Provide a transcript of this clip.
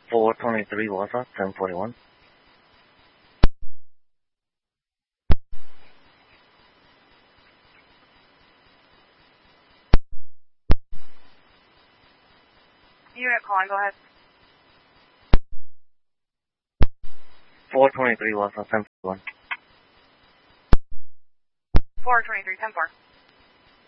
423 Wausau, 1041. Unit calling, go ahead. 423 Wausau, 1041. 423, 10-4.